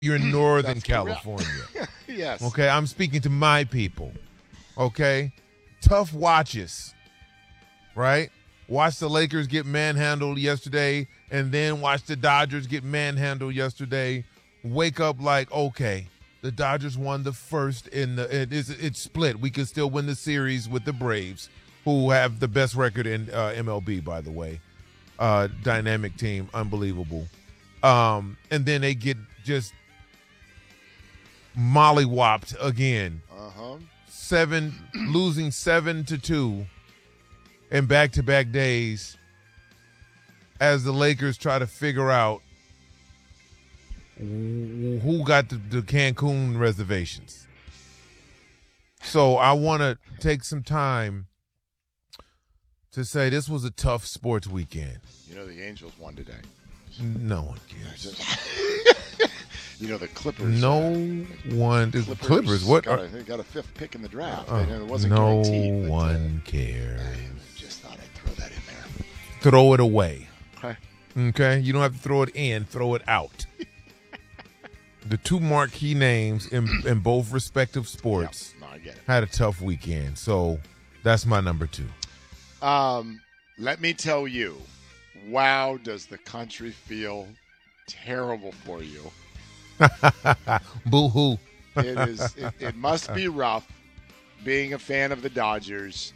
You're in Northern That's correct. California. Yes. Okay, I'm speaking to my people. Okay, tough watches, right? Watch the Lakers get manhandled yesterday, and then watch the Dodgers get manhandled yesterday. Wake up like, okay, the Dodgers won the first it's split. We could still win the series with the Braves, who have the best record in MLB, by the way. Dynamic team, unbelievable. And then they get just mollywopped again. Losing 7-2 in back-to-back days as the Lakers try to figure out who got the Cancun reservations. So I want to take some time to say this was a tough sports weekend. You know the Angels won today. No one cares. You know the Clippers. No one. The Clippers. What? They got a fifth pick in the draft. It wasn't guaranteed. No one cares. I just thought I'd throw that in there. Throw it away. Okay. Okay. You don't have to throw it in. Throw it out. The two marquee names in both respective sports I get it. had a tough weekend. So that's my number 2. Let me tell you, wow, does the country feel terrible for you. Boo-hoo. It must be rough being a fan of the Dodgers,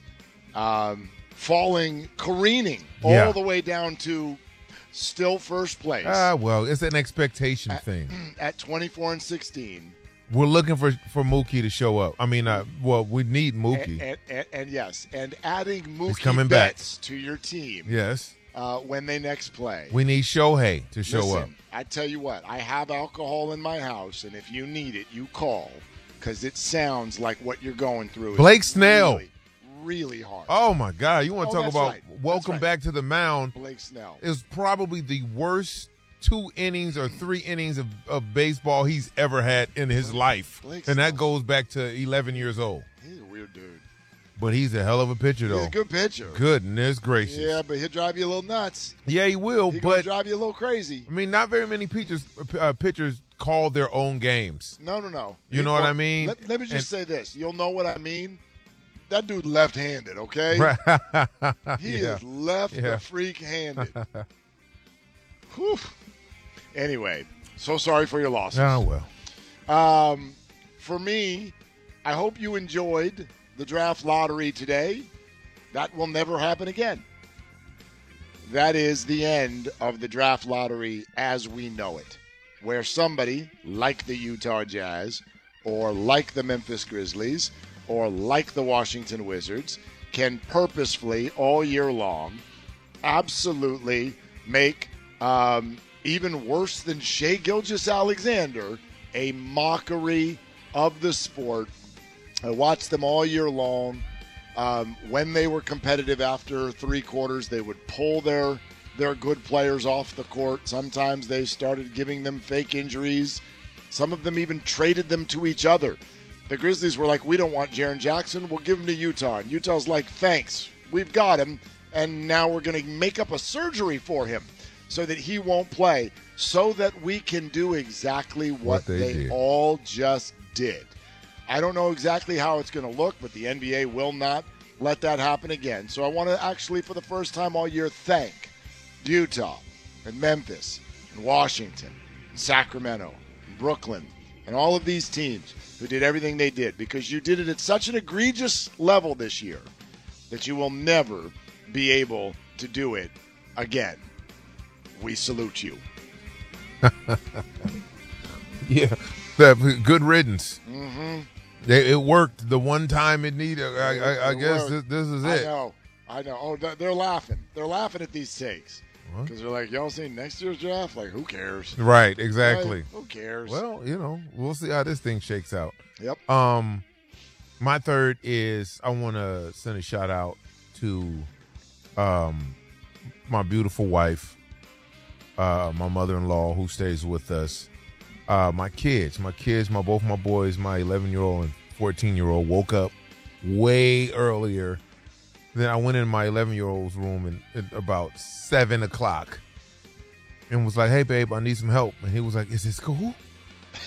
careening all the way down to still first place. Well, it's an expectation thing. At 24-16. We're looking for Mookie to show up. I mean, we need Mookie. And yes, and adding Mookie coming Betts to your team. Yes. When they next play. We need Shohei to show up. I tell you what, I have alcohol in my house, and if you need it, you call, because it sounds like what you're going through. Blake Snell. Really, really hard. Oh, my God. You want to talk about right. welcome back to the mound. Blake Snell. Is probably the worst 2 innings or 3 innings of baseball he's ever had in his life. And that goes back to 11 years old. He's a weird dude. But he's a hell of a pitcher, though. He's a good pitcher. Goodness gracious. Yeah, but he'll drive you a little nuts. Yeah, he will. He'll drive you a little crazy. I mean, not very many pitchers call their own games. No. You know what I mean? Let me just say this. You'll know what I mean. That dude left-handed, okay? He is the freak-handed. Whew. Anyway, so sorry for your losses. Oh, well. For me, I hope you enjoyed the draft lottery today. That will never happen again. That is the end of the draft lottery as we know it, where somebody like the Utah Jazz or like the Memphis Grizzlies or like the Washington Wizards can purposefully all year long absolutely make even worse than Shai Gilgeous-Alexander a mockery of the sport. I watched them all year long. When they were competitive after 3 quarters, they would pull their good players off the court. Sometimes they started giving them fake injuries. Some of them even traded them to each other. The Grizzlies were like, we don't want Jaren Jackson. We'll give him to Utah. And Utah's like, thanks. We've got him. And now we're going to make up a surgery for him so that he won't play, so that we can do exactly what they all just did. I don't know exactly how it's going to look, but the NBA will not let that happen again. So I want to actually, for the first time all year, thank Utah and Memphis and Washington and Sacramento and Brooklyn and all of these teams who did everything they did, because you did it at such an egregious level this year that you will never be able to do it again. We salute you. Yeah, good riddance. Mm-hmm. It worked the one time it needed. I guess this is it. I know. Oh, they're laughing. They're laughing at these takes because they're like, y'all seen next year's draft? Like, who cares? Right, exactly. Right? Who cares? Well, we'll see how this thing shakes out. Yep. My third is I want to send a shout out to my beautiful wife, my mother-in-law who stays with us. My kids, both my boys, my 11-year-old and 14-year-old woke up way earlier. Then I went in my 11-year-old's room at about 7 o'clock and was like, hey, babe, I need some help. And he was like, is this cool?